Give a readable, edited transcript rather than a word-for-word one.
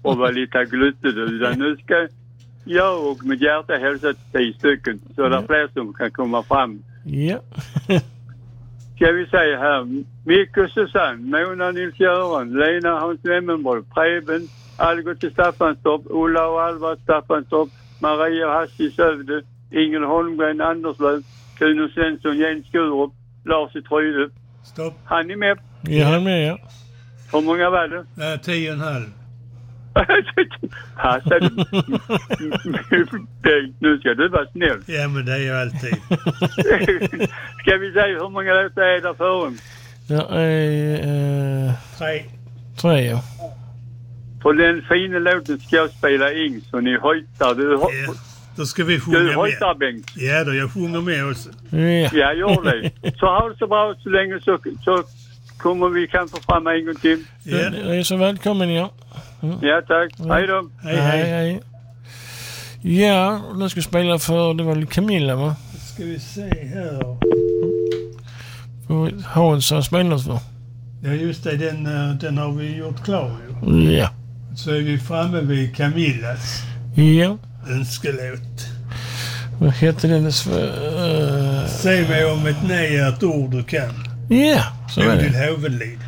och vara lite gluttig. Utan nu ska jag och mitt hjärta hälsa 10 stycken. Så det är fler som kan komma fram. Ja. Ska vi säga här. Micke och Susanne, Mona, Nils-Göran, Lena, Hans Wemmenborg, Preben, Algot till Staffanstorp, Ola och Alva Staffanstorp, Maria Hassi Sövde, Ingrid Holmgren, Anders Löf, Kuno Svensson, Jens Skurup, Lars i Tryde. Stopp. Han är med. Ja, han är med, ja. Hur många var det? 10,5. Nu ska du vara snäll. Ja, men det är ju alltid. Ska vi säga hur många låtar är där för en? Ja, 3, ja. För den fina låten ska jag spela in så ni hojtar. Ja, då ska vi sjunga du hojtar, med. Bengt. Ja, då jag sjunger med också. Ja, gör det. Så ha det så bra så länge så kommer vi kan få fram en gång till. Ja. Du är så välkommen, ja. Ja, tack. Hej då. Hej. Ja, nu ska vi spela för, det var väl Camilla, va? Ska vi se här. Hans har spelat för. Ja, just det. Den har vi gjort klar ju. Ja. Så är vi framme vid Camillas Ja. önskelåt. Vad heter den? Säg mig om ett nej är ett ord du kan. Ja, så är Bodil det. Hovenlid.